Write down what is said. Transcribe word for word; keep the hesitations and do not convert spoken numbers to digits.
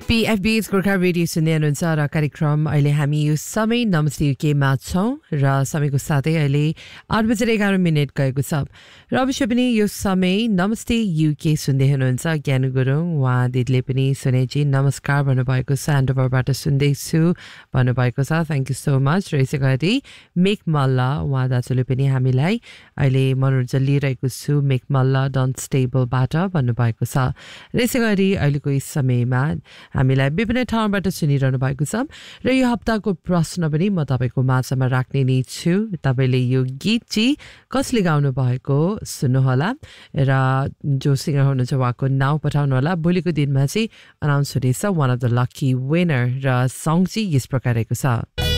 पीएफबी Gorkha radio सुन्दै हुनुहुन्छ र कार्यक्रम अहिले हामी यो समय नमस्ते युकेमा छौँ र समयको साथै अहिले आठ बजेर एघार मिनट गएको छ र अवश्य पनि यो समय नमस्ते युके सुन्दै हुनुहुन्छ ज्ञान गुरुङ उहाँ दिदीले पनि सुनेजी नमस्कार भन्नुभएको छ ह्यान्डओभरबाट सुन्दैछु भन्नुभएको छ थ्याङ्क यू सो मच र यसै गरी मेक मल्ल उहाँ दाजुले पनि हामीलाई अहिले मनोरञ्जन लिइरहेको छु मेक मल्ल डन स्टेबलबाट भन्नुभएको छ र यसै गरी अहिलेको यस समयमा हामीलाई विभिन्न ठाउँबाट सुनिरहनु भएको छ र यो हप्ताको प्रश्न पनि म तपाईको माझमा राख्ने नै छु तपाईले यो गीत चाहिँ कसले गाउनु भएको सुन्नुहोला र जो सिंगर हुनुहुन्छ उहाँको नाउँ पठाउनु होला भोलिको दिनमा चाहिँ अनाउन्स हुनेछ one of the lucky winner र सङ चाहिँ यस प्रकारको छ